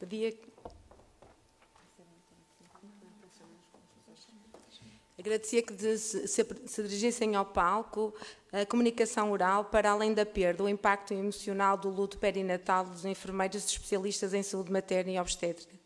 Pedia... Agradecia que se dirigissem ao palco a comunicação oral para além da perda, o impacto emocional do luto perinatal dos enfermeiros especialistas em saúde materna e obstétrica.